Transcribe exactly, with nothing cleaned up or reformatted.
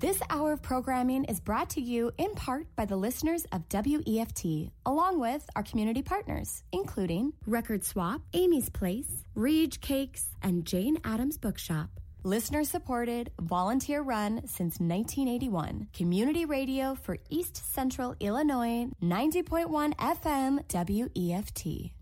This hour of programming is brought to you in part by the listeners of W E F T, along with our community partners, including Record Swap, Amy's Place, Rege Cakes, and Jane Addams Bookshop. Listener supported, volunteer run since nineteen eighty-one. Community radio for East Central Illinois, ninety point one F M W E F T.